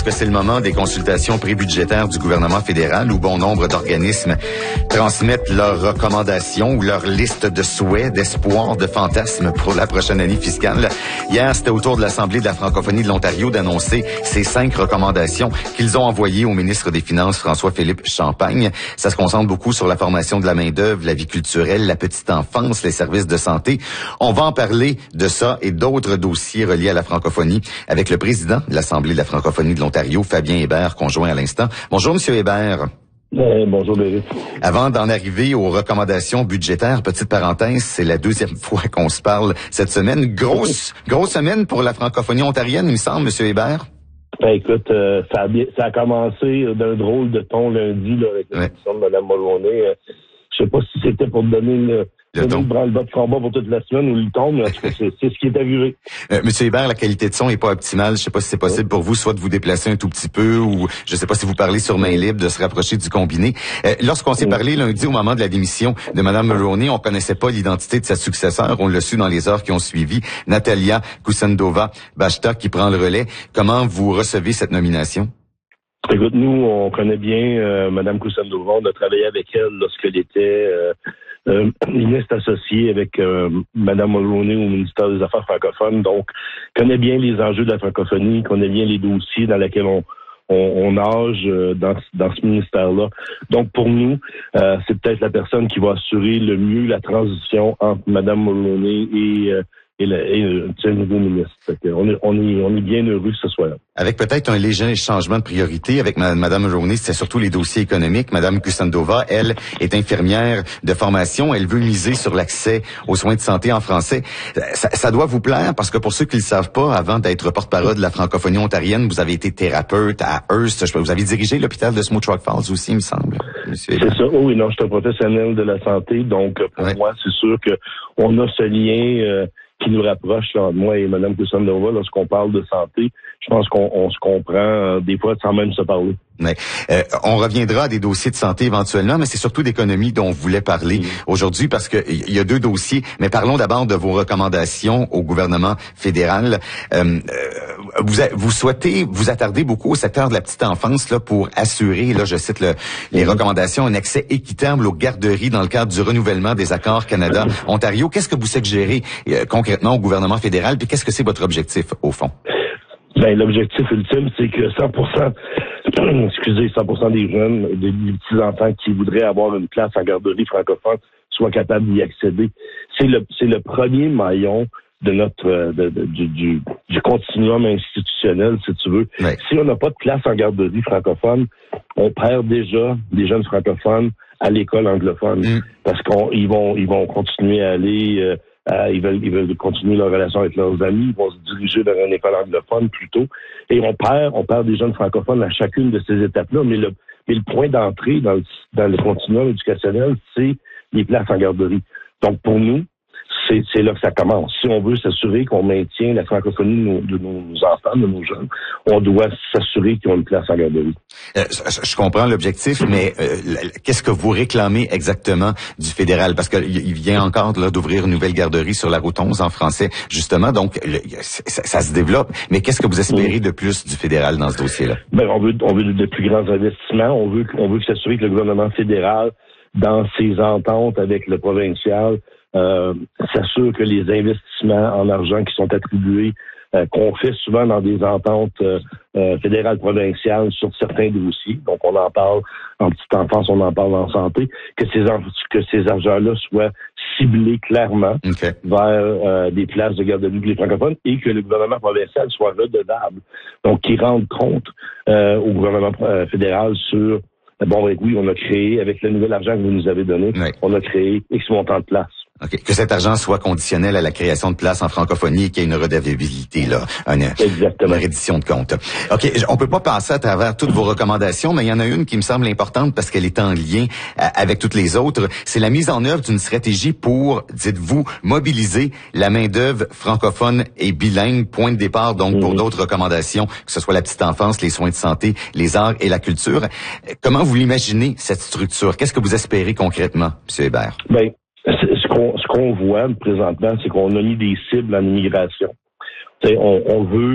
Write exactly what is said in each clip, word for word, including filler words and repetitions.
parce que c'est le moment des consultations prébudgétaires du gouvernement fédéral où bon nombre d'organismes transmettent leurs recommandations ou leur liste de souhaits, d'espoirs, de fantasmes pour la prochaine année fiscale. Hier, c'était au tour de l'Assemblée de la francophonie de l'Ontario d'annoncer ces cinq recommandations qu'ils ont envoyées au ministre des Finances, François-Philippe Champagne. Ça se concentre beaucoup sur la formation de la main-d'œuvre, la vie culturelle, la petite enfance, les services de santé. On va en parler de ça et d'autres dossiers reliés à la francophonie avec le président de l'Assemblée de la francophonie de l'Ontario, Fabien Hébert, conjoint à l'instant. Bonjour, Monsieur Hébert. Euh, bonjour, David. Avant d'en arriver aux recommandations budgétaires, petite parenthèse, c'est la deuxième fois qu'on se parle cette semaine. Grosse, grosse semaine pour la francophonie ontarienne, il me semble, Monsieur Hébert. Ben, écoute, euh, ça, a bien, ça a commencé d'un drôle de ton lundi là, avec la question de Mme Mulroney. Euh, je sais pas si c'était pour donner une... Le ton. Branle-bas de combat pour toute la semaine ou le ton, mais en tout cas, c'est, c'est ce qui est arrivé. Euh, Monsieur Hébert, la qualité de son est pas optimale. Je sais pas si c'est possible pour vous, soit de vous déplacer un tout petit peu ou je sais pas si vous parlez sur main libre, de se rapprocher du combiné. Euh, lorsqu'on s'est parlé lundi au moment de la démission de Mme Mulroney, on connaissait pas l'identité de sa successeur. On l'a su dans les heures qui ont suivi. Natalia Kusendova-Bashta qui prend le relais. Comment vous recevez cette nomination? Écoute, nous, on connaît bien euh, Mme Kusendova. On a travaillé avec elle lorsqu'elle était... Euh, Euh, ministre associé avec euh, Mme Mulroney au ministère des Affaires francophones, donc connaît bien les enjeux de la francophonie, connaît bien les dossiers dans lesquels on, on, on nage euh, dans, dans ce ministère-là. Donc pour nous, euh, c'est peut-être la personne qui va assurer le mieux la transition entre Mme Mulroney et euh, et le, et le nouveau ministre. On est, on est, on est bien heureux que ce soit là. Avec peut-être un léger changement de priorité avec Mme Mulroney, c'est surtout les dossiers économiques. Mme Kusendova, elle, est infirmière de formation. Elle veut miser sur l'accès aux soins de santé en français. Ça, ça doit vous plaire parce que pour ceux qui le savent pas, avant d'être porte-parole de la francophonie ontarienne, vous avez été thérapeute à Hearst. Vous avez dirigé l'hôpital de Smoot Rock Falls aussi, il me semble. Monsieur c'est ça. Oh oui, non, je suis un professionnel de la santé. Donc, pour ouais. moi, c'est sûr que on a ce lien euh, qui nous rapproche, là, moi et Mme Kusendova, lorsqu'on parle de santé. Je pense qu'on on se comprend euh, des fois sans même se parler. Mais, euh, on reviendra à des dossiers de santé éventuellement, mais c'est surtout d'économie dont on voulait parler mmh. aujourd'hui parce que il y a deux dossiers. Mais parlons d'abord de vos recommandations au gouvernement fédéral. Euh, vous, vous souhaitez vous attarder beaucoup au secteur de la petite enfance là pour assurer, là je cite le, les mmh. recommandations, un accès équitable aux garderies dans le cadre du renouvellement des accords Canada-Ontario. Qu'est-ce que vous suggérez euh, concrètement au gouvernement fédéral, puis qu'est-ce que c'est votre objectif au fond? Ben, l'objectif ultime, c'est que cent pour cent, excusez, cent pour cent des jeunes, des petits-enfants qui voudraient avoir une place en garderie francophone soient capables d'y accéder. C'est le, c'est le premier maillon de notre, de, de, du, du, du continuum institutionnel, si tu veux. Ouais. Si on n'a pas de place en garderie francophone, on perd déjà des jeunes francophones à l'école anglophone. Mm. Parce qu'ils vont, ils vont continuer à aller, euh, Euh, ils veulent ils veulent continuer leur relation avec leurs amis, ils vont se diriger vers une école anglophone plutôt. Et on perd on perd des jeunes francophones à chacune de ces étapes-là, mais le mais le point d'entrée dans le dans le continuum éducationnel, c'est les places en garderie. Donc pour nous, c'est c'est là que ça commence. Si on veut s'assurer qu'on maintient la francophonie de nos, de nos enfants, de nos jeunes, on doit s'assurer qu'ils ont une place en garderie. Euh, je, je comprends l'objectif, mais euh, qu'est-ce que vous réclamez exactement du fédéral? Parce qu'il vient encore là d'ouvrir une nouvelle garderie sur la route onze en français, justement. Donc, le, ça, ça se développe. Mais qu'est-ce que vous espérez de plus du fédéral dans ce dossier-là? Ben, on veut, on veut de plus grands investissements. On veut, on veut s'assurer que le gouvernement fédéral, dans ses ententes avec le provincial, Euh, s'assure que les investissements en argent qui sont attribués, euh, qu'on fait souvent dans des ententes euh, euh, fédérales provinciales sur certains dossiers, donc on en parle en petite enfance, on en parle en santé, que ces que ces argents-là soient ciblés clairement okay. vers euh, des places de garderie pour les francophones et que le gouvernement provincial soit redevable, donc qu'il rende compte euh, au gouvernement euh, fédéral sur bon, ben, oui, on a créé, avec le nouvel argent que vous nous avez donné, oui. on a créé X montant de places. Okay. Que cet argent soit conditionnel à la création de places en francophonie et qu'il y ait une redevabilité, là, une, une reddition de compte. OK, on peut pas passer à travers toutes vos recommandations, mais il y en a une qui me semble importante parce qu'elle est en lien avec toutes les autres. C'est la mise en œuvre d'une stratégie pour, dites-vous, mobiliser la main-d'œuvre francophone et bilingue. Point de départ, donc, mmh. pour d'autres recommandations, que ce soit la petite enfance, les soins de santé, les arts et la culture. Comment vous l'imaginez, cette structure? Qu'est-ce que vous espérez concrètement, M. Hébert? Ben, Ce qu'on, ce qu'on voit présentement, c'est qu'on a mis des cibles en immigration. T'sais, on, on veut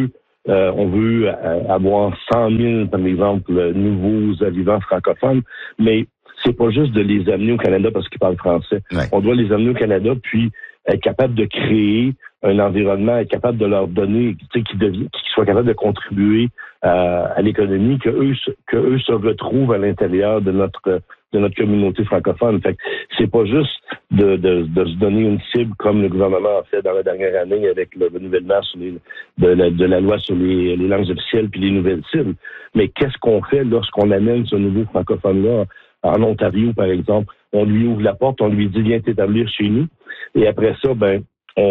euh, on veut euh, avoir cent mille, par exemple, nouveaux arrivants francophones, mais c'est pas juste de les amener au Canada parce qu'ils parlent français. Ouais. On doit les amener au Canada, puis être capable de créer un environnement, être capable de leur donner, tu sais, qu'ils, deviennent, qu'ils soient capables de contribuer euh, à l'économie, que eux, que eux se retrouvent à l'intérieur de notre de notre communauté francophone. Fait que c'est pas juste de, de, de se donner une cible comme le gouvernement a fait dans la dernière année avec le renouvellement sur les, de, la, de la loi sur les, les langues officielles puis les nouvelles cibles. Mais qu'est-ce qu'on fait lorsqu'on amène ce nouveau francophone-là en Ontario, par exemple? On lui ouvre la porte, on lui dit viens t'établir chez nous. Et après ça, ben,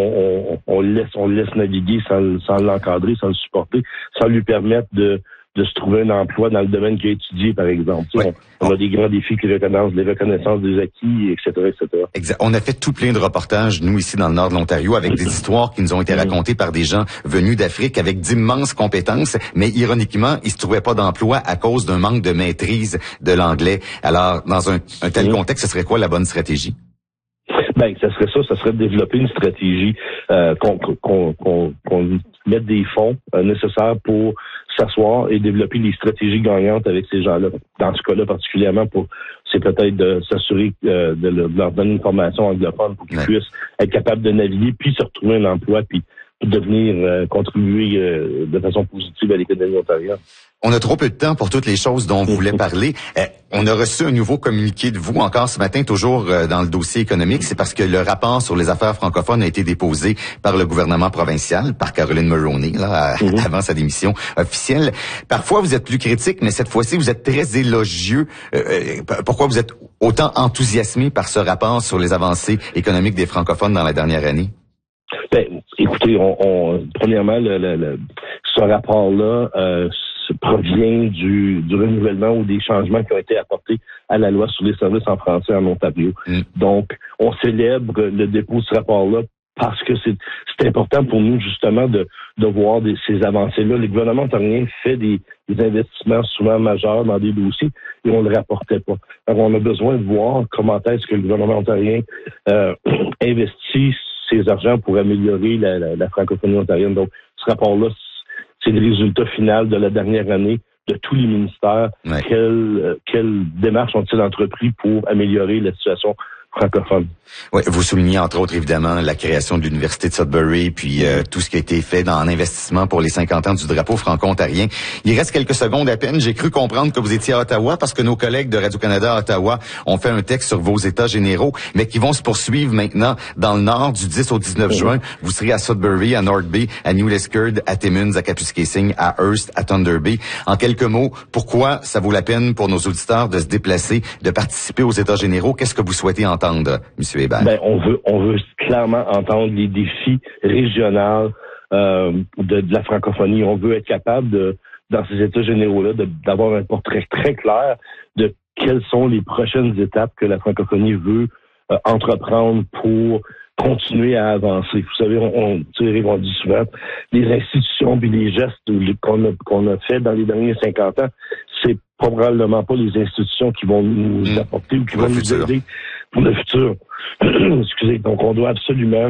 on, on, on le laisse, on le laisse naviguer sans, sans l'encadrer, sans le supporter, sans lui permettre de, de se trouver un emploi dans le domaine qu'il a étudié, par exemple. Oui. On, on a des grands défis qui reconnaissent les reconnaissances des acquis, et cetera, et cetera. Exact. On a fait tout plein de reportages, nous, ici, dans le nord de l'Ontario, avec des histoires qui nous ont été racontées par des gens venus d'Afrique avec d'immenses compétences, mais ironiquement, ils se trouvaient pas d'emploi à cause d'un manque de maîtrise de l'anglais. Alors, dans un, un tel contexte, ce serait quoi la bonne stratégie? Ben, ça serait ça, ça serait de développer une stratégie, euh, qu'on, qu'on, qu'on, qu'on mette des fonds euh, nécessaires pour s'asseoir et développer des stratégies gagnantes avec ces gens-là. Dans ce cas-là, particulièrement, pour c'est peut-être de s'assurer euh, de, le, de leur donner une formation anglophone pour qu'ils ouais. puissent être capables de naviguer, puis se retrouver un emploi, puis de venir euh, contribuer euh, de façon positive à l'économie ontarienne. On a trop peu de temps pour toutes les choses dont vous voulez parler. Euh, on a reçu un nouveau communiqué de vous encore ce matin, toujours euh, dans le dossier économique. C'est parce que le rapport sur les affaires francophones a été déposé par le gouvernement provincial, par Caroline Mulroney, là, mm-hmm. avant sa démission officielle. Parfois, vous êtes plus critique, mais cette fois-ci, vous êtes très élogieux. Euh, pourquoi vous êtes autant enthousiasmé par ce rapport sur les avancées économiques des francophones dans la dernière année? Ben, écoutez, on, on premièrement, le, le, le, ce rapport-là euh, provient du, du renouvellement ou des changements qui ont été apportés à la loi sur les services en français en Ontario. Mm. Donc, on célèbre le dépôt de ce rapport-là parce que c'est, c'est important pour nous, justement, de, de voir des, ces avancées-là. Le gouvernement ontarien fait des, des investissements souvent majeurs dans des dossiers et on ne le rapportait pas. Alors, on a besoin de voir comment est-ce que le gouvernement ontarien euh, investit ses argents pour améliorer la, la, la francophonie ontarienne. Donc, ce rapport-là, c'est le résultat final de la dernière année de tous les ministères. Ouais. Quelle, euh, quelle démarche ont-ils entrepris pour améliorer la situation francophone? Oui, vous soulignez entre autres évidemment la création de l'Université de Sudbury, puis euh, tout ce qui a été fait dans l'investissement pour les cinquante ans du drapeau franco-ontarien. Il reste quelques secondes à peine. J'ai cru comprendre que vous étiez à Ottawa parce que nos collègues de Radio-Canada à Ottawa ont fait un texte sur vos états généraux, mais qui vont se poursuivre maintenant dans le nord du dix au dix-neuf mmh. juin. Vous serez à Sudbury, à North Bay, à New Liskeard, à Timmins, à Kapuskasing, à Hearst, à Thunder Bay. En quelques mots, pourquoi ça vaut la peine pour nos auditeurs de se déplacer, de participer aux états généraux? Qu'est-ce que vous souhaitez entendre, M. Hébert? Ben, on veut, on veut clairement entendre les défis régionaux euh, de, de la francophonie. On veut être capable de, dans ces états généraux-là, de, d'avoir un portrait très clair de quelles sont les prochaines étapes que la francophonie veut euh, entreprendre pour continuer à avancer. Vous savez, on, on, on dit souvent, les institutions et les gestes qu'on a, qu'on a fait dans les derniers cinquante ans, c'est probablement pas les institutions qui vont nous mmh. apporter ou qui vont nous aider pour le futur. Excusez. Donc, on doit absolument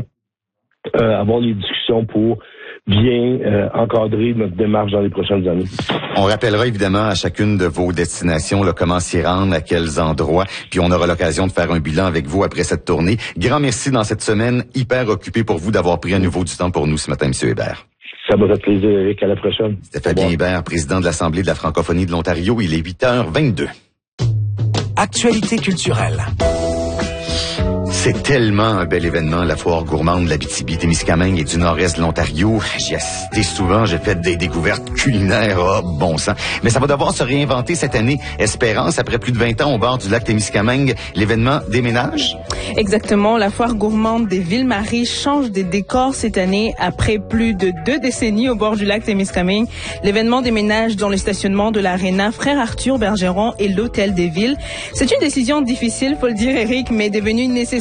euh, avoir les discussions pour bien euh, encadrer notre démarche dans les prochaines années. On rappellera évidemment à chacune de vos destinations là, comment s'y rendre, à quels endroits, puis on aura l'occasion de faire un bilan avec vous après cette tournée. Grand merci dans cette semaine hyper occupée pour vous d'avoir pris à nouveau du temps pour nous ce matin, M. Hébert. Ça m'a fait plaisir, Eric. À la prochaine. C'était Fabien Hébert, président de l'Assemblée de la francophonie de l'Ontario. Il est huit heures vingt-deux. Actualité culturelle. C'est tellement un bel événement, la foire gourmande de l'Abitibi-Témiscamingue et du nord-est de l'Ontario. J'y ai assisté souvent, j'ai fait des découvertes culinaires, oh, bon sang. Mais ça va devoir se réinventer cette année. Espérance, après plus de vingt ans au bord du lac Témiscamingue, l'événement déménage? Exactement, la foire gourmande des Ville-Marie change des décors cette année. Après plus de deux décennies au bord du lac Témiscamingue, l'événement déménage dans le stationnement de l'Arena Frère Arthur Bergeron et l'Hôtel des Villes. C'est une décision difficile, faut le dire, Eric, mais devenue nécessaire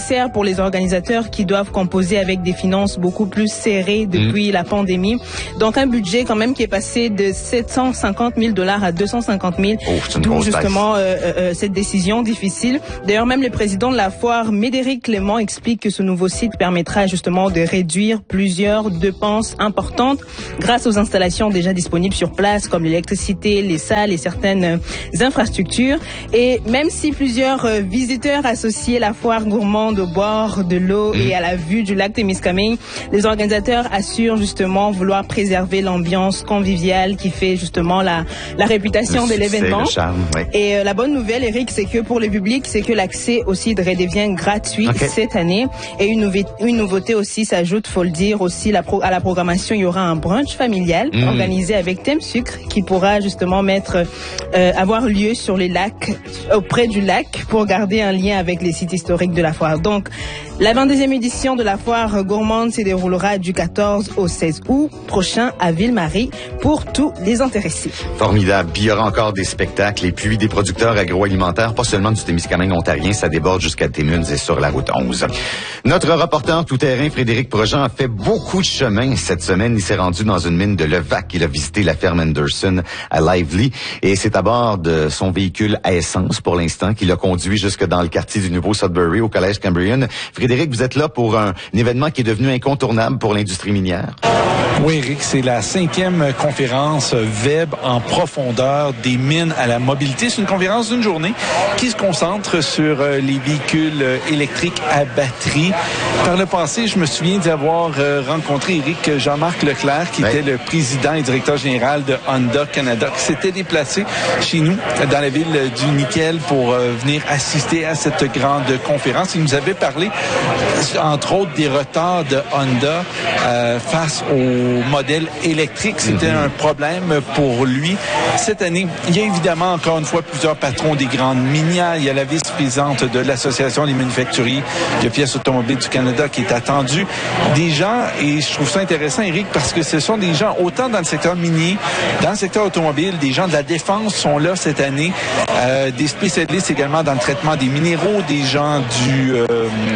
nécessaire pour les organisateurs qui doivent composer avec des finances beaucoup plus serrées depuis mmh. la pandémie. Donc un budget quand même qui est passé de sept cent cinquante mille dollars à deux cent cinquante mille. Oh, c'est une D'où grosse justement euh, euh, cette décision difficile. D'ailleurs, même le président de la foire, Médéric Clément, explique que ce nouveau site permettra justement de réduire plusieurs dépenses importantes grâce aux installations déjà disponibles sur place, comme l'électricité, les salles et certaines euh, infrastructures. Et même si plusieurs euh, visiteurs associaient la foire gourmande au bord de l'eau mmh. et à la vue du lac Témiscamingue, les organisateurs assurent justement vouloir préserver l'ambiance conviviale qui fait justement la, la réputation de l'événement. Le charme, oui. Et euh, la bonne nouvelle, Eric, c'est que pour le public, c'est que l'accès aussi redevient gratuit okay. cette année. Et une, nouvé- une nouveauté aussi s'ajoute, faut le dire, aussi la pro- à la programmation, il y aura un brunch familial mmh. organisé avec Thème Sucre qui pourra justement mettre, euh, avoir lieu sur les lacs, auprès du lac, pour garder un lien avec les sites historiques de la foire. Donc, la vingt-deuxième édition de la foire gourmande se déroulera du quatorze au seize août prochain à Ville-Marie pour tous les intéressés. Formidable. Puis il y aura encore des spectacles et puis des producteurs agroalimentaires, pas seulement du Témiscamingue ontarien, ça déborde jusqu'à Timmins et sur la route onze. Notre reporter tout-terrain, Frédéric Projean, a fait beaucoup de chemin cette semaine. Il s'est rendu dans une mine de Levac. Il a visité la ferme Anderson à Lively et c'est à bord de son véhicule à essence pour l'instant qu'il a conduit jusque dans le quartier du Nouveau Sudbury au Collège Cambrian. Frédéric, vous êtes là pour un, un événement qui est devenu incontournable pour l'industrie minière. Oui, Eric, c'est la cinquième conférence V E B en profondeur des mines à la mobilité. C'est une conférence d'une journée qui se concentre sur euh, les véhicules euh, électriques à batterie. Par le passé, je me souviens d'y avoir euh, rencontré Eric Jean-Marc Leclerc, qui oui. était le président et directeur général de Honda Canada, qui s'était déplacé chez nous dans la ville du Nickel pour euh, venir assister à cette grande conférence. Il nous avait parlé, entre autres, des retards de Honda euh, face au modèle électrique. C'était mm-hmm. un problème pour lui. Cette année, il y a évidemment encore une fois plusieurs patrons des grandes minières. Il y a la vice-présidente de l'Association des manufacturiers de pièces automobiles du Canada qui est attendue. Des gens, et je trouve ça intéressant, Eric, parce que ce sont des gens, autant dans le secteur minier, dans le secteur automobile, des gens de la défense sont là cette année, euh, des spécialistes également dans le traitement des minéraux, des gens du, euh,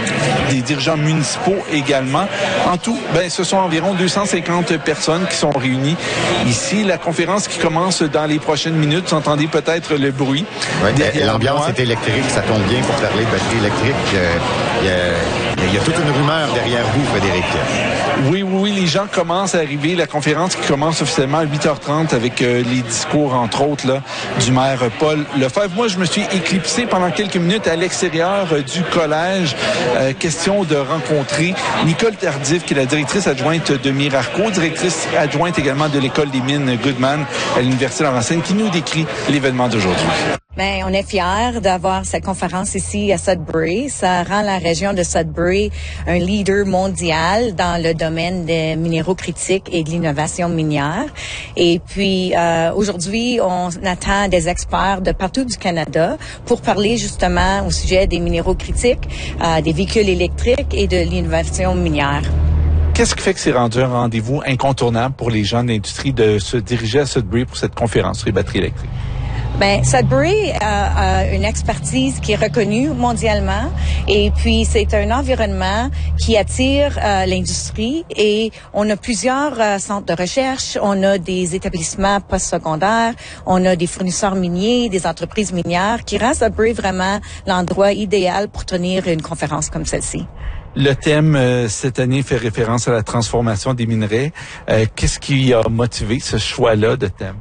des dirigeants municipaux également. En tout, ben, ce sont environ deux cent cinquante personnes qui sont réunies ici. La conférence qui commence dans les prochaines minutes. Vous entendez peut-être le bruit. Ouais, l'ambiance est électrique. Ça tombe bien pour parler de batterie électrique. Euh, il y a, il y a toute une rumeur derrière vous, Frédéric. Oui, oui, oui. Les gens commencent à arriver. La conférence qui commence officiellement à huit heures trente avec euh, les discours, entre autres, là, du maire Paul Lefebvre. Moi, je me suis éclipsé pendant quelques minutes à l'extérieur euh, du collège. Euh, question de rencontrer Nicole Tardif, qui est la directrice adjointe de Mirarco, directrice adjointe également de l'école des mines Goodman à l'Université Laurentienne, qui nous décrit l'événement d'aujourd'hui. Ben, on est fiers d'avoir cette conférence ici à Sudbury. Ça rend la région de Sudbury un leader mondial dans le domaine des minéraux critiques et de l'innovation minière. Et puis, euh, aujourd'hui, on attend des experts de partout du Canada pour parler justement au sujet des minéraux critiques, euh, des véhicules électriques et de l'innovation minière. Qu'est-ce qui fait que c'est rendu un rendez-vous incontournable pour les gens de l'industrie de se diriger à Sudbury pour cette conférence sur les batteries électriques? Ben, Sudbury a, a une expertise qui est reconnue mondialement et puis c'est un environnement qui attire euh, l'industrie et on a plusieurs euh, centres de recherche, on a des établissements postsecondaires, on a des fournisseurs miniers, des entreprises minières qui rendent Sudbury vraiment l'endroit idéal pour tenir une conférence comme celle-ci. Le thème euh, cette année fait référence à la transformation des minerais. Euh, qu'est-ce qui a motivé ce choix-là de thème?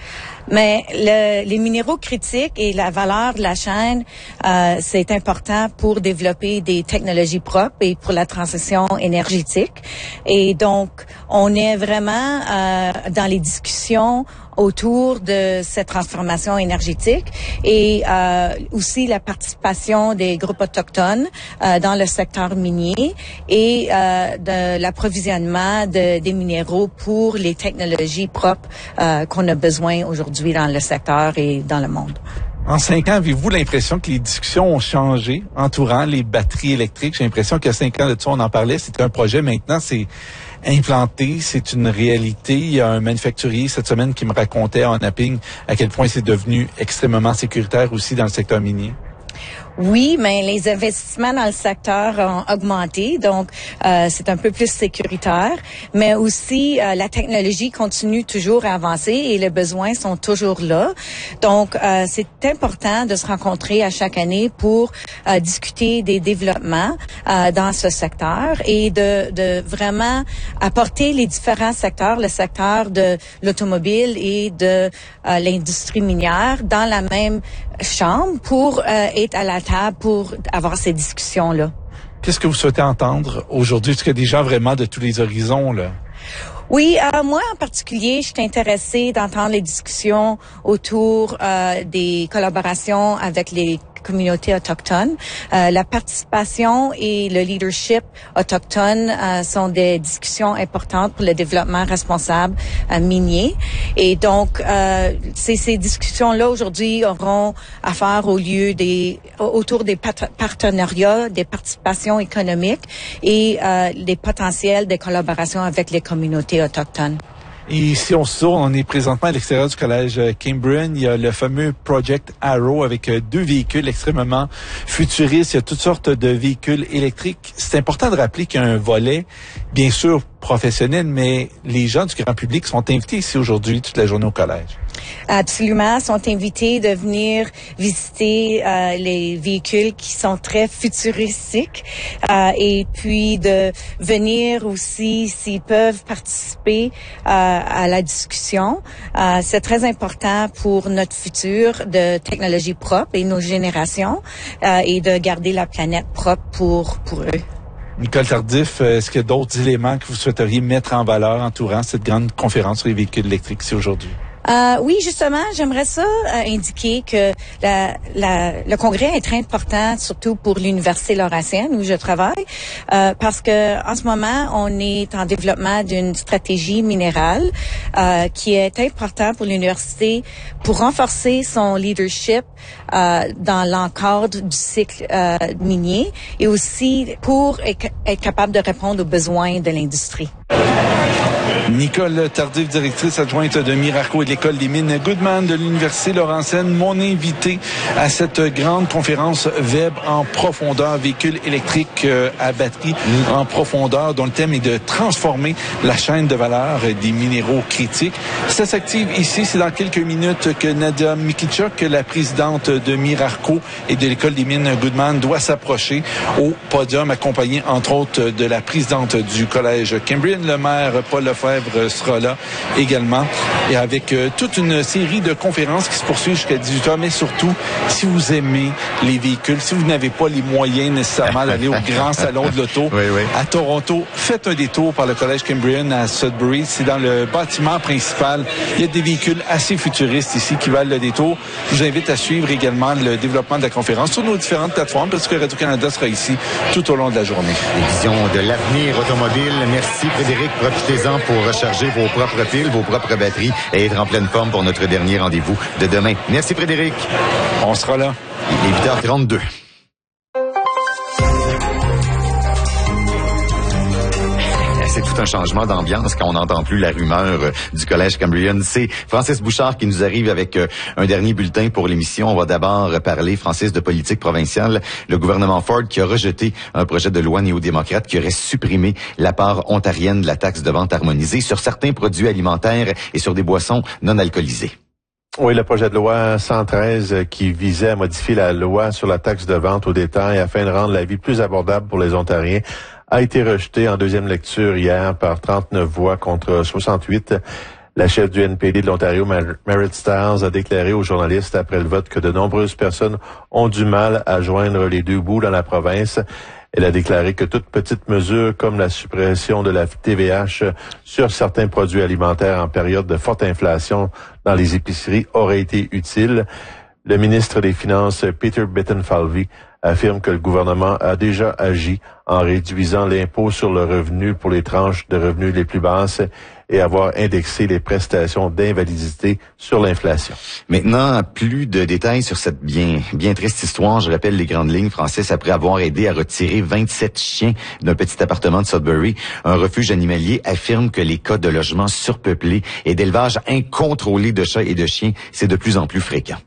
Mais le, les minéraux critiques et la valeur de la chaîne, euh, c'est important pour développer des technologies propres et pour la transition énergétique. Et donc, on est vraiment euh, dans les discussions autour de cette transformation énergétique et euh, aussi la participation des groupes autochtones euh, dans le secteur minier et euh, de l'approvisionnement de, des minéraux pour les technologies propres euh, qu'on a besoin aujourd'hui dans le secteur et dans le monde. En cinq ans, avez-vous l'impression que les discussions ont changé entourant les batteries électriques? J'ai l'impression qu'il y a cinq ans de ça, on en parlait, c'était un projet. Maintenant, c'est implanté, c'est une réalité. Il y a un manufacturier cette semaine qui me racontait en Apping à quel point c'est devenu extrêmement sécuritaire aussi dans le secteur minier. Oui, mais les investissements dans le secteur ont augmenté, donc euh, c'est un peu plus sécuritaire. Mais aussi, euh, la technologie continue toujours à avancer et les besoins sont toujours là. Donc, euh, c'est important de se rencontrer à chaque année pour euh, discuter des développements euh, dans ce secteur et de, de vraiment apporter les différents secteurs, le secteur de l'automobile et de euh, l'industrie minière dans la même chambre pour euh, être à la table pour avoir ces discussions-là. Qu'est-ce que vous souhaitez entendre aujourd'hui? Est-ce qu'il y a des gens vraiment de tous les horizons, là? Oui, euh, moi en particulier, je suis intéressée d'entendre les discussions autour euh, des collaborations avec les communautés autochtones. Euh, la participation et le leadership autochtone euh, sont des discussions importantes pour le développement responsable euh, minier. Et donc, euh, ces, ces discussions-là aujourd'hui auront à faire au lieu des autour des pat- partenariats, des participations économiques et euh, des potentiels de collaboration avec les communautés autochtones. Et si on se tourne, on est présentement à l'extérieur du collège Cambrian. Il y a le fameux Project Arrow avec deux véhicules extrêmement futuristes. Il y a toutes sortes de véhicules électriques. C'est important de rappeler qu'il y a un volet, bien sûr, professionnel, mais les gens du grand public sont invités ici aujourd'hui toute la journée au collège. Absolument, sont invités de venir visiter euh, les véhicules qui sont très futuristiques euh, et puis de venir aussi, s'ils peuvent participer euh, à la discussion. Euh, c'est très important pour notre futur de technologie propre et nos générations euh, et de garder la planète propre pour pour eux. Nicole Tardif, est-ce qu'il y a d'autres éléments que vous souhaiteriez mettre en valeur entourant cette grande conférence sur les véhicules électriques ici aujourd'hui? Euh, oui, justement, j'aimerais ça euh, indiquer que la, la, le congrès est très important, surtout pour l'Université Laurentienne où je travaille, euh, parce que en ce moment, on est en développement d'une stratégie minérale euh, qui est importante pour l'université pour renforcer son leadership euh, dans l'encadre du cycle euh, minier et aussi pour être capable de répondre aux besoins de l'industrie. Nicole Tardif, directrice adjointe de Mirarco et de l'École des mines Goodman de l'Université Laurentienne, mon invité à cette grande conférence V E B en profondeur, véhicules électriques euh, à batterie mmh. en profondeur, dont le thème est de transformer la chaîne de valeur des minéraux critiques. Ça s'active ici, c'est dans quelques minutes que Nadia Mikichuk, la présidente de Mirarco et de l'École des mines Goodman, doit s'approcher au podium, accompagnée entre autres de la présidente du collège Cambrian, le maire Paul Lefebvre sera là également, et avec euh, toute une série de conférences qui se poursuivent jusqu'à dix-huit heures, mais surtout, si vous aimez les véhicules, si vous n'avez pas les moyens nécessairement d'aller au grand salon de l'auto oui, oui. à Toronto, faites un détour par le collège Cambrian à Sudbury. C'est dans le bâtiment principal. Il y a des véhicules assez futuristes ici qui valent le détour. Je vous invite à suivre également le développement de la conférence sur nos différentes plateformes, parce que Radio-Canada sera ici tout au long de la journée. Vision de l'avenir automobile. Merci Frédéric. Profitez-en pour recharger vos propres piles, vos propres batteries et être en pleine forme pour notre dernier rendez-vous de demain. Merci Frédéric. On sera là. Il est huit heures trente-deux. C'est tout un changement d'ambiance quand on n'entend plus la rumeur euh, du collège Cambrian. C'est Francis Bouchard qui nous arrive avec euh, un dernier bulletin pour l'émission. On va d'abord parler, Francis, de politique provinciale. Le gouvernement Ford qui a rejeté un projet de loi néo-démocrate qui aurait supprimé la part ontarienne de la taxe de vente harmonisée sur certains produits alimentaires et sur des boissons non alcoolisées. Oui, le projet de loi cent treize qui visait à modifier la loi sur la taxe de vente au détail afin de rendre la vie plus abordable pour les Ontariens a été rejeté en deuxième lecture hier par trente-neuf voix contre soixante-huit. La chef du N P D de l'Ontario, Merit Stiles, a déclaré aux journalistes après le vote que de nombreuses personnes ont du mal à joindre les deux bouts dans la province. Elle a déclaré que toute petite mesure comme la suppression de la T V H sur certains produits alimentaires en période de forte inflation dans les épiceries aurait été utile. Le ministre des Finances, Peter Bittenfalvey, affirme que le gouvernement a déjà agi en réduisant l'impôt sur le revenu pour les tranches de revenus les plus basses et avoir indexé les prestations d'invalidité sur l'inflation. Maintenant, plus de détails sur cette bien bien triste histoire. Je rappelle les grandes lignes, Francis. Après avoir aidé à retirer vingt-sept chiens d'un petit appartement de Sudbury, un refuge animalier affirme que les cas de logements surpeuplés et d'élevage incontrôlé de chats et de chiens, c'est de plus en plus fréquent.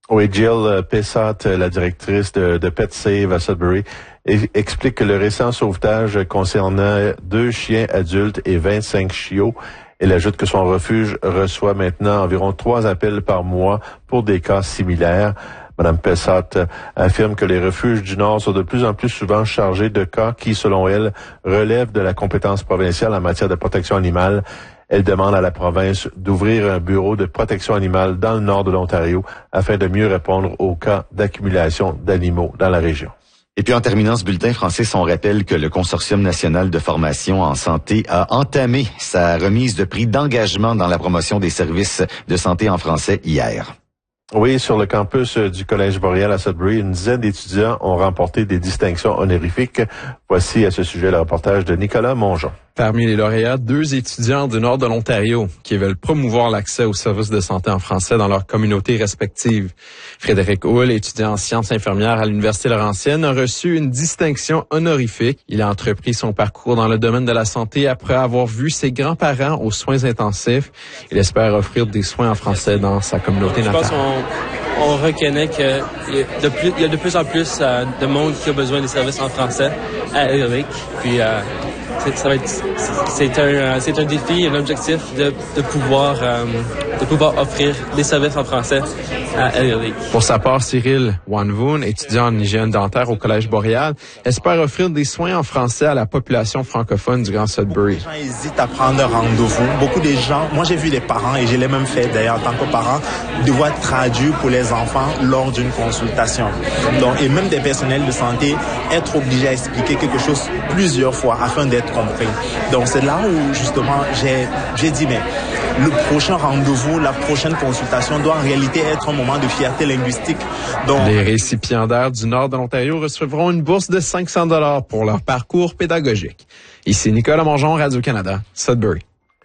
Oui, Jill Pessat, la directrice de, de Pet Save à Sudbury, explique que le récent sauvetage concernant deux chiens adultes et vingt-cinq chiots. Elle ajoute que son refuge reçoit maintenant environ trois appels par mois pour des cas similaires. Madame Pessat affirme que les refuges du Nord sont de plus en plus souvent chargés de cas qui, selon elle, relèvent de la compétence provinciale en matière de protection animale. Elle demande à la province d'ouvrir un bureau de protection animale dans le nord de l'Ontario afin de mieux répondre aux cas d'accumulation d'animaux dans la région. Et puis en terminant ce bulletin, Francis, on rappelle que le Consortium national de formation en santé a entamé sa remise de prix d'engagement dans la promotion des services de santé en français hier. Oui, sur le campus du Collège Boréal à Sudbury, une dizaine d'étudiants ont remporté des distinctions honorifiques. Voici à ce sujet le reportage de Nicolas Mongeon. Parmi les lauréats, deux étudiants du nord de l'Ontario qui veulent promouvoir l'accès aux services de santé en français dans leurs communautés respectives. Frédéric Hull, étudiant en sciences infirmières à l'Université Laurentienne, a reçu une distinction honorifique. Il a entrepris son parcours dans le domaine de la santé après avoir vu ses grands-parents aux soins intensifs. Il espère offrir des soins en français dans sa communauté natale. Je pense qu'on on reconnaît qu'il y a de plus, il y a de plus en plus euh, de monde qui a besoin des services en français à Eric. Puis euh, c'est, ça va être, c'est, c'est un, c'est un défi, un objectif de, de pouvoir, euh, de pouvoir offrir des services en français à Eric. Pour sa part, Cyril Wanvoon, étudiant en hygiène dentaire au Collège Boréal, espère offrir des soins en français à la population francophone du Grand Sudbury. Les gens hésitent à prendre rendez-vous. Beaucoup de gens, moi j'ai vu des parents, et je l'ai même fait d'ailleurs en tant que parent, devoir traduire pour les enfants lors d'une consultation. Donc, et même des personnels de santé, être obligés à expliquer quelque chose plusieurs fois afin d'être compris. Donc c'est là où justement j'ai, j'ai dit, mais le prochain rendez-vous, la prochaine consultation doit en réalité être un moment de fierté linguistique. Donc, les récipiendaires du nord de l'Ontario recevront une bourse de cinq cents dollars pour leur parcours pédagogique. Ici Nicolas Mongeon, Radio-Canada, Sudbury.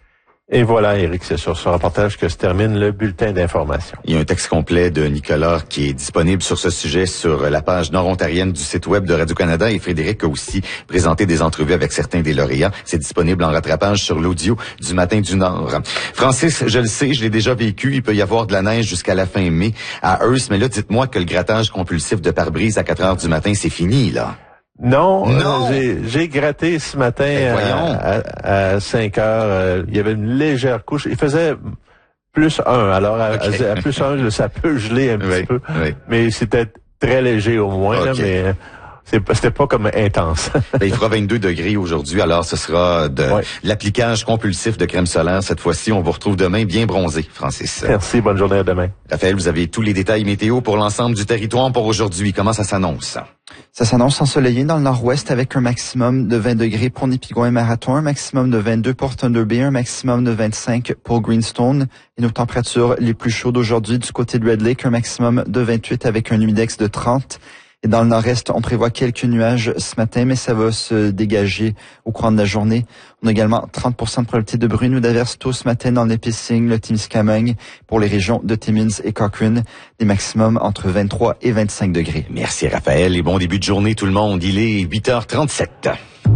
Et voilà, Éric, c'est sur ce reportage que se termine le bulletin d'information. Il y a un texte complet de Nicolas qui est disponible sur ce sujet sur la page nord-ontarienne du site web de Radio-Canada, et Frédéric a aussi présenté des entrevues avec certains des lauréats. C'est disponible en rattrapage sur l'audio du Matin du Nord. Francis, je le sais, je l'ai déjà vécu, il peut y avoir de la neige jusqu'à la fin mai à Hearst, mais là, dites-moi que le grattage compulsif de pare-brise à quatre heures du matin, c'est fini, là. Non, non. Euh, j'ai, j'ai gratté ce matin ben, à, à, à cinq heures. Euh, il y avait une légère couche. Il faisait plus un. Alors, à, okay. à, à plus un, ça peut geler un oui, petit peu. Oui. Mais c'était très léger au moins. Okay. Là, mais c'est, c'était pas comme intense. Ben, il fera vingt-deux degrés aujourd'hui. Alors, ce sera de oui. l'appliquage compulsif de crème solaire. Cette fois-ci, on vous retrouve demain bien bronzé, Francis. Merci. Bonne journée. À demain. Raphaël, vous avez tous les détails météo pour l'ensemble du territoire pour aujourd'hui. Comment ça s'annonce? Ça s'annonce ensoleillé dans le nord-ouest avec un maximum de vingt degrés pour Nipigon et Marathon, un maximum de vingt-deux pour Thunder Bay, un maximum de vingt-cinq pour Greenstone. Et nos températures les plus chaudes aujourd'hui du côté de Red Lake, un maximum de vingt-huit avec un humidex de trente. Et dans le nord-est, on prévoit quelques nuages ce matin, mais ça va se dégager au courant de la journée. On a également trente pour cent de probabilité de bruine ou d'averse tôt ce matin dans l'Épicing, le Témiscamingue, pour les régions de Timmins et Cochrane, des maximums entre vingt-trois et vingt-cinq degrés. Merci Raphaël et bon début de journée tout le monde. Il est huit heures trente-sept.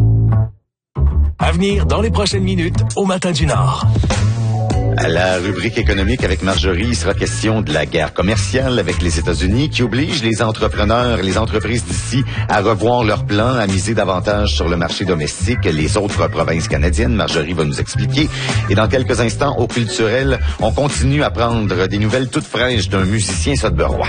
À venir dans les prochaines minutes au Matin du Nord. À la rubrique économique avec Marjorie, il sera question de la guerre commerciale avec les États-Unis qui oblige les entrepreneurs, les entreprises d'ici à revoir leurs plans, à miser davantage sur le marché domestique. Les autres provinces canadiennes, Marjorie va nous expliquer. Et dans quelques instants, au culturel, on continue à prendre des nouvelles toutes fraîches d'un musicien sudburois.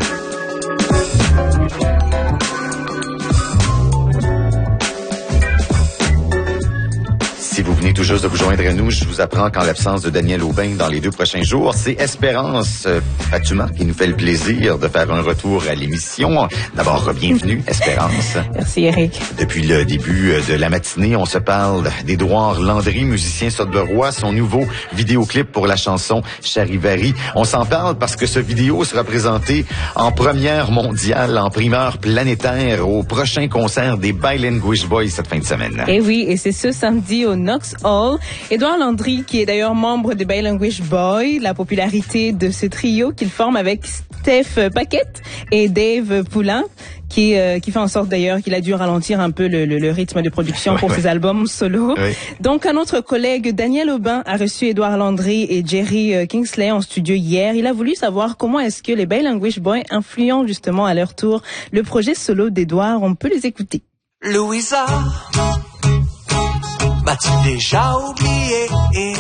Si vous venez tout juste de vous joindre à nous, je vous apprends qu'en l'absence de Daniel Aubin dans les deux prochains jours, c'est Espérance euh, Fatuma qui nous fait le plaisir de faire un retour à l'émission. D'abord, bienvenue, Espérance. Merci, Eric. Depuis le début de la matinée, on se parle d'Édouard Landry, musicien sudburois, son nouveau vidéoclip pour la chanson Charivari. On s'en parle parce que ce vidéo sera présenté en première mondiale, en primeur planétaire au prochain concert des Bilinguish Boys cette fin de semaine. Et oui, et c'est ce samedi au Knox That's All. Édouard Landry, qui est d'ailleurs membre des Bilanguage Boys, la popularité de ce trio qu'il forme avec Steph Paquette et Dave Poulain, qui euh, qui fait en sorte d'ailleurs qu'il a dû ralentir un peu le, le, le rythme de production pour ouais. ses albums solo. Oui. Donc un autre collègue, Daniel Aubin, a reçu Édouard Landry et Jerry Kingsley en studio hier. Il a voulu savoir comment est-ce que les Bilanguage Boys influencent justement à leur tour le projet solo d'Édouard. On peut les écouter. Louisa, m'as-tu déjà oublié?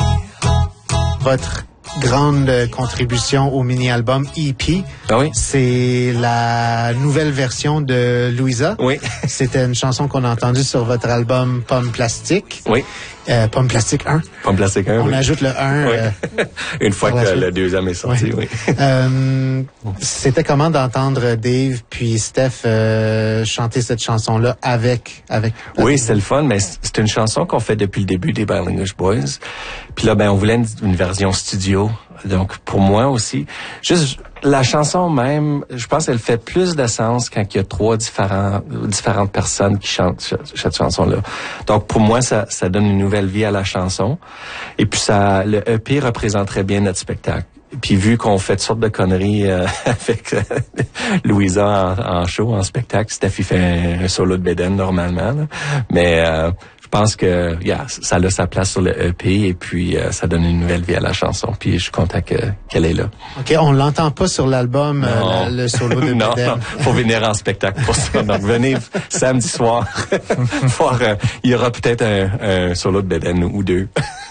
Votre grande contribution au mini-album E P. Ah oui. C'est la nouvelle version de Louisa. Oui. C'était une chanson qu'on a entendue sur votre album Pomme Plastique. Oui. Euh, Pomme Plastique un. Pomme Plastique un, On oui. ajoute le un. Oui. Euh, Une fois que suite. le deuxième est sorti, oui. oui. euh, c'était comment d'entendre Dave puis Steph euh, chanter cette chanson-là avec... avec oui, c'était le fun, mais c'est une chanson qu'on fait depuis le début des Bilanguage Boys. Puis là, ben, on voulait une, une version studio. Donc, pour moi aussi, juste la chanson même, je pense qu'elle fait plus de sens quand il y a trois différents, différentes personnes qui chantent cette, cette chanson-là. Donc, pour moi, ça, ça donne une nouvelle vie à la chanson. Et puis, ça, le E P représenterait bien notre spectacle. Puis, vu qu'on fait toutes sortes de conneries euh, avec euh, Louisa en, en show, en spectacle, Steffi fait un, un solo de bédaine normalement. Là. Mais euh, je pense que yeah, ça a sa place sur le E P et puis euh, ça donne une nouvelle vie à la chanson. Puis je suis content que, qu'elle est là. OK, on l'entend pas sur l'album, euh, le, le solo de non, bédaine. Non, faut venir en spectacle pour ça. Donc venez samedi soir voir. Euh, il y aura peut-être un, un solo de bédaine ou deux.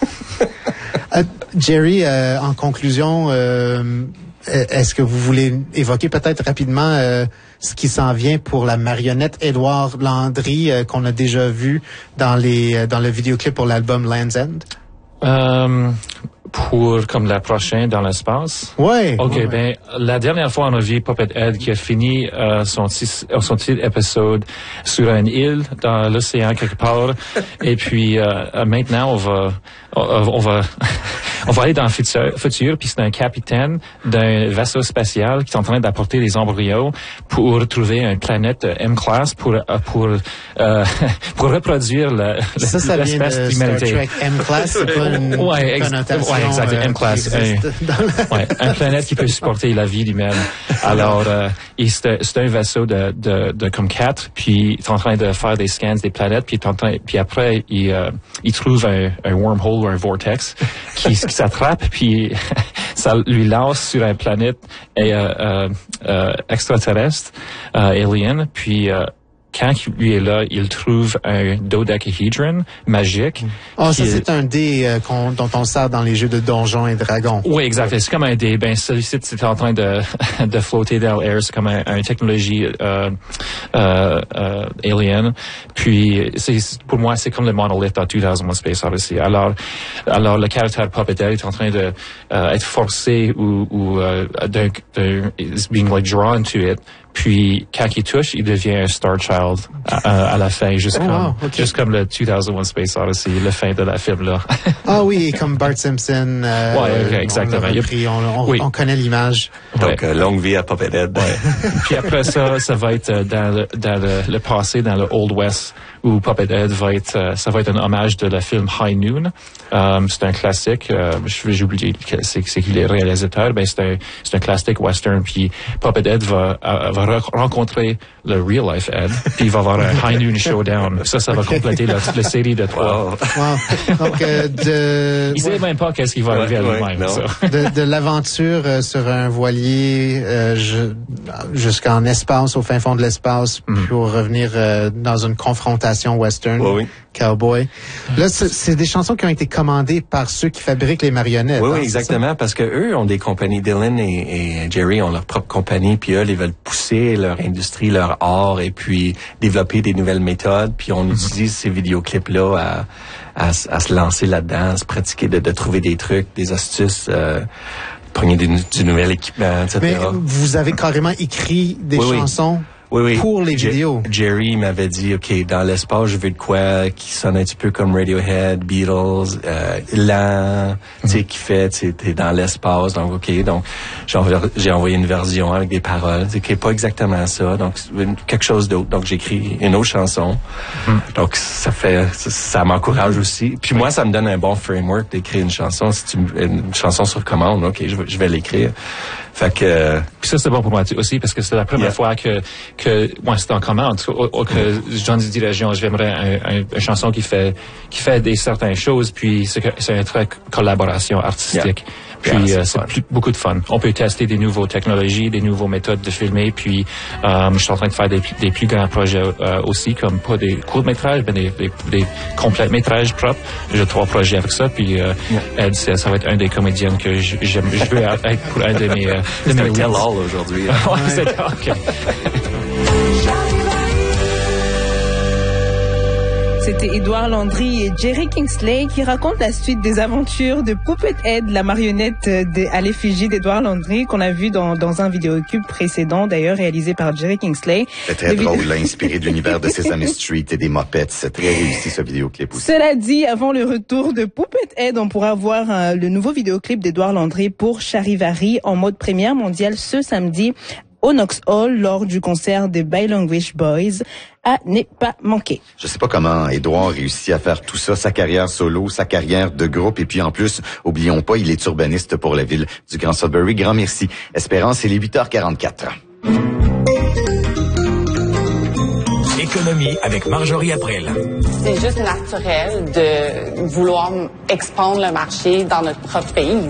euh, Jerry, euh, en conclusion, euh, est-ce que vous voulez évoquer peut-être rapidement euh, ce qui s'en vient pour la marionnette Édouard Landry euh, qu'on a déjà vu dans les dans le vidéoclip pour l'album Land's End? Euh, pour comme la prochaine dans l'espace. Ouais. Ok, ouais. ben la dernière fois on a vu Puppet Ed qui a fini euh, son son petit épisode sur une île dans l'océan quelque part. Et puis euh, maintenant on va on, on va on va aller dans le futur, futur puis c'est un capitaine d'un vaisseau spatial qui est en train d'apporter des embryons pour trouver une planète M-class pour pour euh, pour reproduire la, ça, ça l'espèce vient de d'humanité. Star Trek M-class, c'est pas une ouais, ex- connotation. Ouais, exact. Euh, M-class. Un, ouais, un planète qui peut supporter la vie humaine. Alors, euh, c'est, c'est un vaisseau de, de, de comme quatre, puis il est en train de faire des scans des planètes, puis, il est en train, puis après, il, euh, il trouve un, un wormhole ou un vortex qui, qui s'attrape, puis ça lui lance sur une planète euh, euh, euh, extraterrestre, euh, alien, puis euh, quand lui est là, il trouve un dodecahedron magique. Ah, oh, ça, est... c'est un dé euh, qu'on, dont on sert dans les jeux de donjons et dragons. Oui, exact. C'est comme un dé. Ben, celui-ci, c'est en train de, de flotter dans l'air. C'est comme une un technologie euh, euh, euh, alien. Puis, c'est, pour moi, c'est comme le monolith dans deux mille un Space Odyssey. Alors, alors le caractère Puppet Ed est en train de euh, être forcé ou, ou euh, d'un, d'un, is being like drawn to it. Puis, quand il touche, il devient un Star Child à, à la fin, juste, oh, comme, wow, okay. juste comme le deux mille un Space Odyssey, le fin de la film-là. Ah oui, comme Bart Simpson. Euh, ouais, okay, exactement. On, repris, on, on, oui. on connaît l'image. Donc, euh, longue vie à Puppet Ed. Ouais. Puis après ça, ça va être dans le, dans le, le passé, dans le Old West, où Puppet Ed va être, euh, ça va être un hommage de le film High Noon. Um, c'est un classique. Euh, j'ai oublié que c'est, c'est qui est réalisateur. Ben c'est un, c'est un classique western. Puis Puppet Ed va, euh, va re- rencontrer le real life Ed. Puis il va avoir un High Noon showdown. Ça, ça va compléter la, la série de trois. Wow. Wow. Donc euh, de. Il sait ouais. même pas qu'est-ce qui va arriver ouais, à lui-même. Ouais, ça. De, de l'aventure euh, sur un voilier euh, je, jusqu'en espace, au fin fond de l'espace, mm. pour revenir euh, dans une confrontation western. Ouais, oui. Cowboy. Là, c'est, c'est des chansons qui ont été commandées par ceux qui fabriquent les marionnettes. Oui, hein, oui, exactement, parce que eux ont des compagnies. Dylan et, et Jerry ont leur propre compagnie, puis eux, ils veulent pousser leur industrie, leur art, et puis développer des nouvelles méthodes. Puis on mm-hmm. utilise ces vidéoclips-là à, à, à se lancer là-dedans, à se pratiquer, de, de trouver des trucs, des astuces. Euh, Prenez du, du nouvel équipement, et cetera. Mais vous avez carrément écrit des oui, chansons oui. oui, oui. pour les J- vidéos. Jerry m'avait dit, OK, dans l'espace, je veux de quoi qui sonne un petit peu comme Radiohead, Beatles, euh, lent, tu sais, qui fait, tu sais, t'es dans l'espace, donc OK, donc j'ai envoyé, j'ai envoyé une version avec des paroles, tu sais, qui est pas exactement ça, donc quelque chose d'autre. Donc j'ai écrit une autre chanson, mm-hmm. donc ça fait, ça, ça m'encourage aussi. Puis moi, ça me donne un bon framework d'écrire une chanson. Si tu une chanson sur commande, OK, je, je vais l'écrire. Fait que euh, puis ça c'est bon pour moi aussi parce que c'est la première yeah. fois que que moi c'est en commande que j'en dis direction j'aimerais un, un, une chanson qui fait qui fait des certaines choses puis c'est que c'est une très collaboration artistique. Yeah. Puis yeah, euh, c'est plus, beaucoup de fun. On peut tester des nouvelles technologies, des nouvelles méthodes de filmer. Puis euh, je suis en train de faire des, des plus grands projets euh, aussi, comme pas des courts métrages, mais des, des, des complets métrages propres. J'ai trois projets avec ça. Puis euh, yeah. elle, ça, ça va être un des comédiennes que je, je, je veux être pour un de mes. Euh, de mes tell-all aujourd'hui. Ouais, c'est ok. C'était Édouard Landry et Jerry Kingsley qui racontent la suite des aventures de Puppet Head, la marionnette de, à l'effigie d'Édouard Landry qu'on a vu dans, dans un vidéoclip précédent, d'ailleurs réalisé par Jerry Kingsley. C'est très Le drôle, vid... là, inspiré de l'univers de Sesame Street et des Muppets. C'est très réussi ce vidéoclip aussi. Cela dit, avant le retour de Puppet Head, on pourra voir euh, le nouveau vidéoclip d'Édouard Landry pour Charivari en mode première mondiale ce samedi au Knox Hall lors du concert des Bilanguage Boys à ne pas manquer. Je sais pas comment Édouard réussit à faire tout ça, sa carrière solo, sa carrière de groupe, et puis en plus, oublions pas, il est urbaniste pour la ville du Grand Sudbury. Grand merci. Espérance, il est huit heures quarante-quatre. Économie avec Marjorie April. C'est juste naturel de vouloir expandre le marché dans notre propre pays.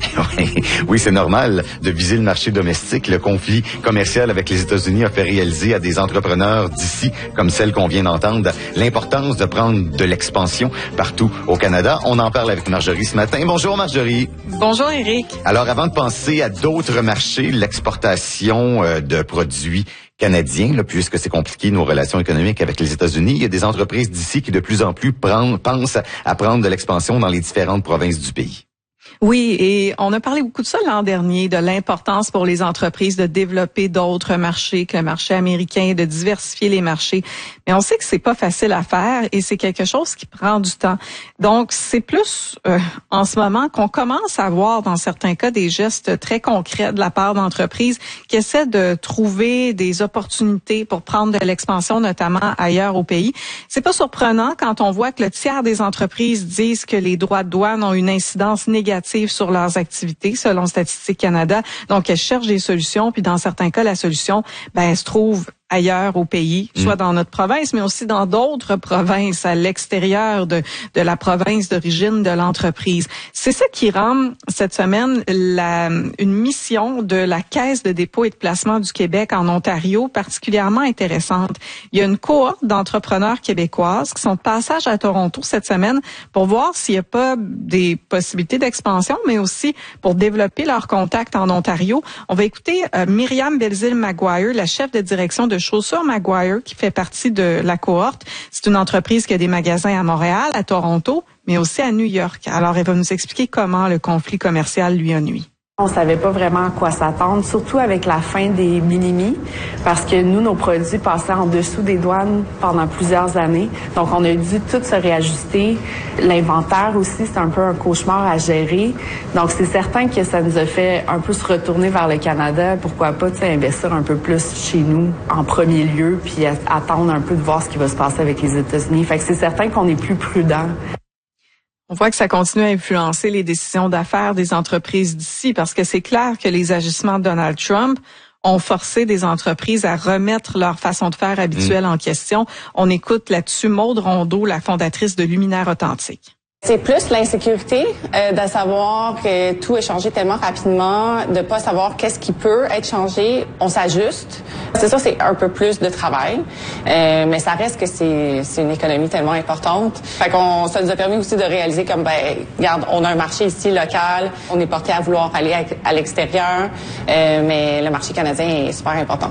Oui, c'est normal de viser le marché domestique. Le conflit commercial avec les États-Unis a fait réaliser à des entrepreneurs d'ici, comme celle qu'on vient d'entendre, l'importance de prendre de l'expansion partout au Canada. On en parle avec Marjorie ce matin. Bonjour Marjorie. Bonjour Éric. Alors, avant de penser à d'autres marchés, l'exportation euh, de produits canadiens, là, puisque c'est compliqué nos relations économiques avec les États-Unis, il y a des entreprises d'ici qui de plus en plus prennent, pensent à prendre de l'expansion dans les différentes provinces du pays. Oui, et on a parlé beaucoup de ça l'an dernier, de l'importance pour les entreprises de développer d'autres marchés que le marché américain, de diversifier les marchés. Mais on sait que c'est pas facile à faire et c'est quelque chose qui prend du temps. Donc, c'est plus euh, en ce moment qu'on commence à voir dans certains cas des gestes très concrets de la part d'entreprises qui essaient de trouver des opportunités pour prendre de l'expansion, notamment ailleurs au pays. C'est pas surprenant quand on voit que le tiers des entreprises disent que les droits de douane ont une incidence négative sur leurs activités, selon Statistique Canada. Donc, elles cherchent des solutions, puis dans certains cas, la solution, ben, elle se trouve ailleurs au pays, soit dans notre province, mais aussi dans d'autres provinces à l'extérieur de, de la province d'origine de l'entreprise. C'est ça qui rend cette semaine la, une mission de la Caisse de dépôt et de placement du Québec en Ontario particulièrement intéressante. Il y a une cohorte d'entrepreneurs québécoises qui sont de passage à Toronto cette semaine pour voir s'il n'y a pas des possibilités d'expansion, mais aussi pour développer leurs contacts en Ontario. On va écouter euh, Myriam Belzile-Maguire, la chef de direction de Chaussures Maguire, qui fait partie de la cohorte. C'est une entreprise qui a des magasins à Montréal, à Toronto, mais aussi à New York. Alors, elle va nous expliquer comment le conflit commercial lui a nui. On savait pas vraiment à quoi s'attendre, surtout avec la fin des minimis, parce que nous, nos produits passaient en dessous des douanes pendant plusieurs années. Donc, on a dû tout se réajuster. L'inventaire aussi, c'est un peu un cauchemar à gérer. Donc, c'est certain que ça nous a fait un peu se retourner vers le Canada. Pourquoi pas, tu sais, investir un peu plus chez nous en premier lieu, puis attendre un peu de voir ce qui va se passer avec les États-Unis. Fait que c'est certain qu'on est plus prudent. On voit que ça continue à influencer les décisions d'affaires des entreprises d'ici parce que c'est clair que les agissements de Donald Trump ont forcé des entreprises à remettre leur façon de faire habituelle mmh. en question. On écoute là-dessus Maude Rondeau, la fondatrice de Luminaire Authentique. C'est plus l'insécurité euh, de savoir que tout est changé tellement rapidement, de pas savoir qu'est-ce qui peut être changé. On s'ajuste. C'est sûr, c'est un peu plus de travail, euh, mais ça reste que c'est, c'est une économie tellement importante. Fait qu'on, ça nous a permis aussi de réaliser comme, ben, regarde, on a un marché ici local, on est porté à vouloir aller à, à l'extérieur, euh, mais le marché canadien est super important.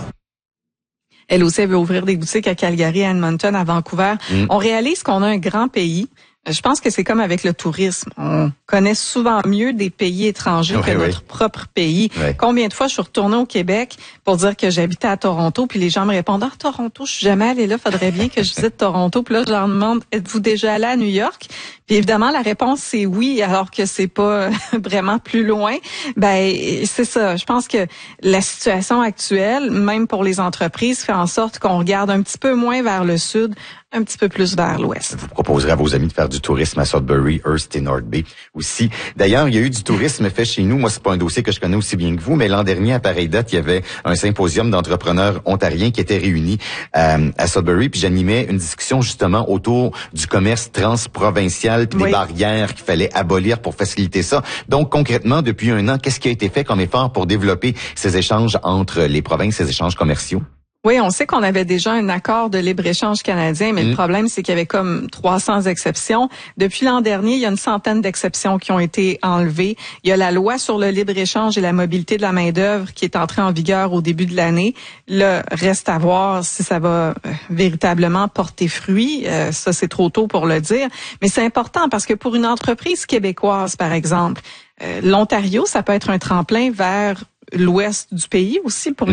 Elle aussi, elle veut ouvrir des boutiques à Calgary, à Edmonton, à Vancouver. Mmh. On réalise qu'on a un grand pays, Je pense que c'est comme avec le tourisme. On connaît souvent mieux des pays étrangers oui, que oui. notre propre pays. Oui. Combien de fois je suis retournée au Québec pour dire que j'habitais à Toronto, puis les gens me répondent « Ah, Toronto, je suis jamais allée là, faudrait bien que je visite Toronto. » Puis là, je leur demande « Êtes-vous déjà allé à New York? » Puis évidemment, la réponse, c'est oui, alors que c'est pas vraiment plus loin. Ben, c'est ça. Je pense que la situation actuelle, même pour les entreprises, fait en sorte qu'on regarde un petit peu moins vers le sud, un petit peu plus vers l'ouest. Vous proposerez à vos amis de faire du tourisme à Sudbury, Hearst et North Bay aussi. D'ailleurs, il y a eu du tourisme fait chez nous. Moi, c'est pas un dossier que je connais aussi bien que vous, mais l'an dernier, à pareille date, il y avait un symposium d'entrepreneurs ontariens qui étaient réunis euh, à Sudbury, puis j'animais une discussion justement autour du commerce transprovincial puis oui. des barrières qu'il fallait abolir pour faciliter ça. Donc, concrètement, depuis un an, qu'est-ce qui a été fait comme effort pour développer ces échanges entre les provinces, ces échanges commerciaux? Oui, on sait qu'on avait déjà un accord de libre-échange canadien, mais mmh. le problème, c'est qu'il y avait comme trois cents exceptions. Depuis l'an dernier, il y a une centaine d'exceptions qui ont été enlevées. Il y a la loi sur le libre-échange et la mobilité de la main-d'œuvre qui est entrée en vigueur au début de l'année. Là, reste à voir si ça va euh, véritablement porter fruit. Euh, ça, c'est trop tôt pour le dire. Mais c'est important parce que pour une entreprise québécoise, par exemple, euh, l'Ontario, ça peut être un tremplin vers l'ouest du pays aussi pour